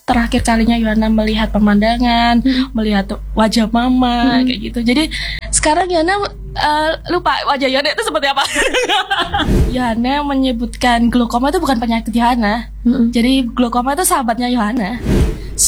terakhir kalinya Yohana melihat pemandangan, melihat wajah mama kayak gitu. Jadi sekarang Yohana lupa wajah Yohana itu seperti apa. Yohana menyebutkan glaukoma itu bukan penyakit Yohana. Jadi glaukoma itu sahabatnya Yohana.